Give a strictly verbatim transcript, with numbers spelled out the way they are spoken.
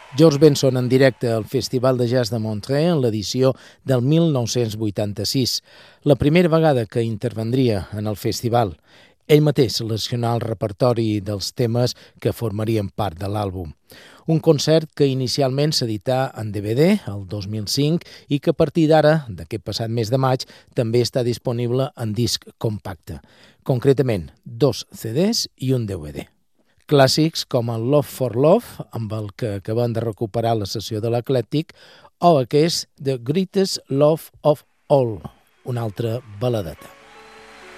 George Benson en directe al Festival de Jazz de Montreux en l'edició del mil nou-cents vuitanta-sis, la primera vegada que intervendria en el festival. Ell mateix seleccionà el repertori dels temes que formarien part de l'àlbum. Un concert que inicialment s'edità en D V D el dos mil cinc i que a partir d'ara, d'aquest passat mes de maig, també està disponible en disc compacte. Concretament, dos C Ds i un D V D. Clàssics com el Love for Love, amb el que acabem de recuperar la sessió de l'Eclèctic, o aquest The Greatest Love of All, una altra baladeta.